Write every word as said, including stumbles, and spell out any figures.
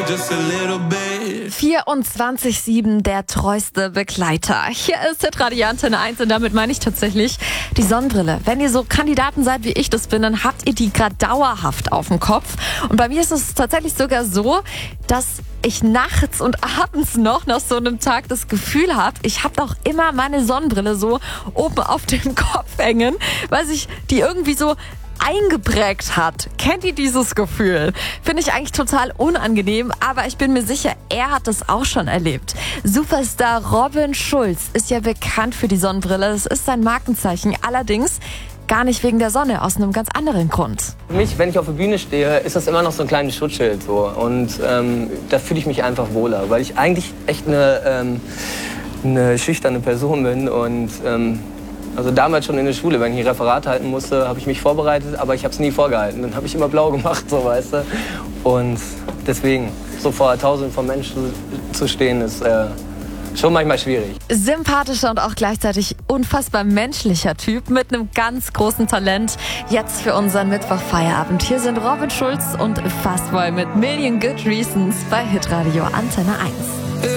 just a little bit. vierundzwanzig sieben, der treueste Begleiter. Hier ist Hitradio Antenne eins und damit meine ich tatsächlich die Sonnenbrille. Wenn ihr so Kandidaten seid, wie ich das bin, dann habt ihr die gerade dauerhaft auf dem Kopf. Und bei mir ist es tatsächlich sogar so, dass ich nachts und abends noch nach so einem Tag das Gefühl habe, ich habe doch immer meine Sonnenbrille so oben auf dem Kopf hängen, weil sich die irgendwie so eingeprägt hat. Kennt ihr dieses Gefühl? Finde ich eigentlich total unangenehm, aber ich bin mir sicher, er hat das auch schon erlebt. Superstar Robin Schulz ist ja bekannt für die Sonnenbrille. Das ist sein Markenzeichen. Allerdings gar nicht wegen der Sonne, aus einem ganz anderen Grund. Für mich, wenn ich auf der Bühne stehe, ist das immer noch so ein kleines Schutzschild. So. Und ähm, da fühle ich mich einfach wohler, weil ich eigentlich echt eine, ähm, eine schüchterne Person bin. Und ähm, also damals schon in der Schule, wenn ich ein Referat halten musste, habe ich mich vorbereitet, aber ich habe es nie vorgehalten. Dann habe ich immer blau gemacht, so weißt du. Und deswegen, so vor Tausenden von Menschen zu stehen, ist äh, schon manchmal schwierig. Sympathischer und auch gleichzeitig unfassbar menschlicher Typ mit einem ganz großen Talent. Jetzt für unseren Mittwoch-Feierabend. Hier sind Robin Schulz und Fastboy mit Million Good Reasons bei Hitradio Antenne eins.